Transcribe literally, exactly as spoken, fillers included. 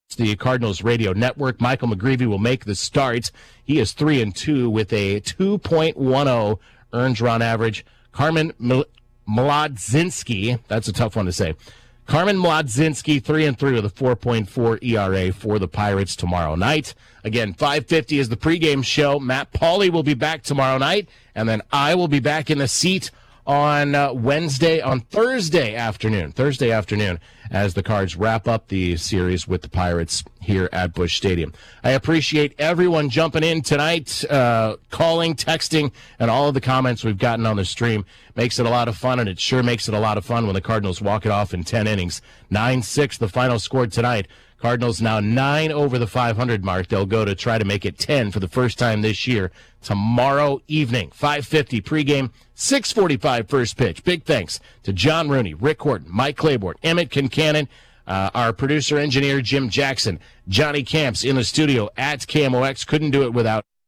the Cardinals radio network. Michael McGreevy will make the start. He is three and two with a two point one oh earned run average. Carmen Mil- Mlodzinski, that's a tough one to say. Carmen Mlodzinski, three and three with a four point four E R A for the Pirates tomorrow night. Again, five fifty is the pregame show. Matt Pauley will be back tomorrow night, and then I will be back in the seat on uh, Wednesday, on Thursday afternoon, Thursday afternoon, as the Cards wrap up the series with the Pirates here at Busch Stadium. I appreciate everyone jumping in tonight, uh, calling, texting, and all of the comments we've gotten on the stream. Makes it a lot of fun, and it sure makes it a lot of fun when the Cardinals walk it off in ten innings. nine six, the final score tonight. Cardinals now nine over the five hundred mark. They'll go to try to make it ten for the first time this year tomorrow evening. five fifty pregame, six forty-five first pitch. Big thanks to John Rooney, Rick Horton, Mike Claiborne, Emmett Kincannon, uh, our producer engineer Jim Jackson, Johnny Camps in the studio at K M O X. Couldn't do it without